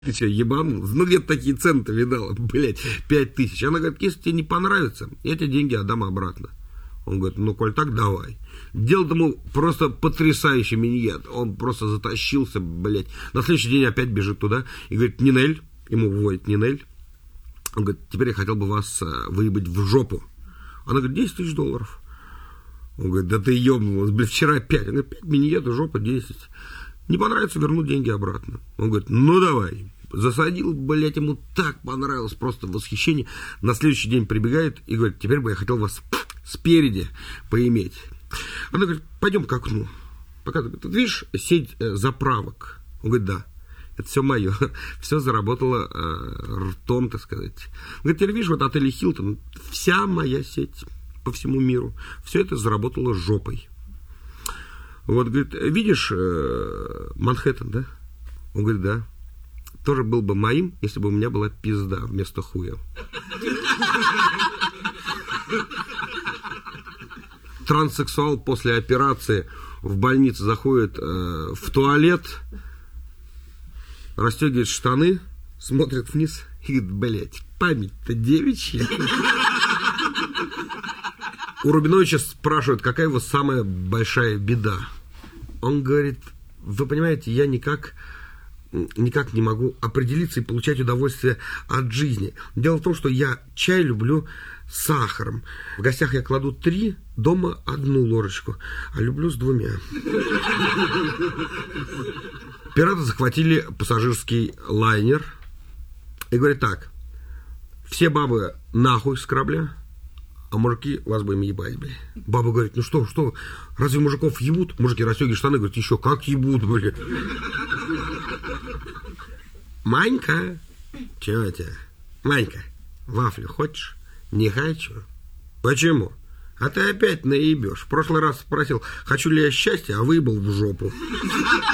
Ты что, ебанул? Ну, где-то такие цены-то видала, блядь, 5000. Она говорит, если тебе не понравится, я тебе деньги отдам обратно. Он говорит, ну, коль так, давай. Делал ему просто потрясающий миньет. Он просто затащился, блядь. На следующий день опять бежит туда и говорит, Нинель, ему вводит Нинель. Он говорит, теперь я хотел бы вас выебать в жопу. Она говорит, $10 000. Он говорит, да ты ебнулась, блядь, вчера 5. Он говорит, 5 миньетов, жопа 10. Не понравится, верну деньги обратно. Он говорит, ну давай. Засадил, блядь, ему так понравилось, просто восхищение. На следующий день прибегает и говорит, теперь бы я хотел вас спереди поиметь. Она говорит, пойдем к окну. Показывает, тут видишь сеть заправок? Он говорит, да. Это все мое. Все заработало ртом, так сказать. Он говорит, теперь видишь, вот отель Хилтон, вся моя сеть по всему миру. Все это заработало жопой. Вот, говорит, видишь Манхэттен, да? Он говорит, да. Тоже был бы моим, если бы у меня была пизда вместо хуя. Транссексуал после операции в больнице заходит в туалет, расстегивает штаны, смотрит вниз и говорит, блядь, память-то девичья. У Рубиновича спрашивают, какая его самая большая беда. Он говорит, вы понимаете, я никак не могу определиться и получать удовольствие от жизни. Дело в том, что я чай люблю с сахаром. В гостях я кладу 3, дома 1 ложечку, а люблю с 2. Пираты захватили пассажирский лайнер и говорят так, все бабы нахуй с корабля, а мужики вас будем ебать, блядь. Баба говорит, ну что, разве мужиков ебут? Мужики расстегивают штаны, говорят, еще как ебут, блядь. Манька, чего у тебя? Манька, вафлю хочешь? Не хочу. Почему? А ты опять наебешь. В прошлый раз спросил, хочу ли я счастья, а выебал в жопу.